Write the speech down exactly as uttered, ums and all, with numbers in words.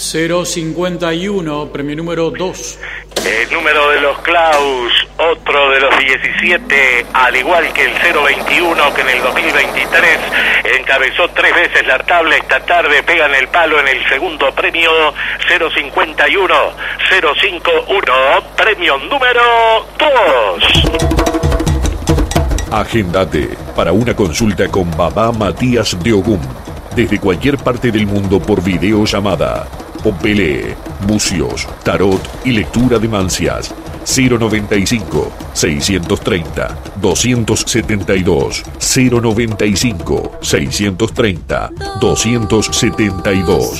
cero cincuenta y uno, premio número dos. El número de los Klaus, otro de los diecisiete, al igual que el cero veintiuno, que en el dos mil veintitrés encabezó tres veces la tabla. Esta tarde pegan el palo en el segundo premio. Cero cincuenta y uno, cero cincuenta y uno, premio número dos. Agendate para una consulta con Babá Matías de Ogún, desde cualquier parte del mundo por videollamada. Opele, bucios, tarot y lectura de mancias. cero noventa y cinco, seiscientos treinta, doscientos setenta y dos. cero noventa y cinco, seiscientos treinta, doscientos setenta y dos.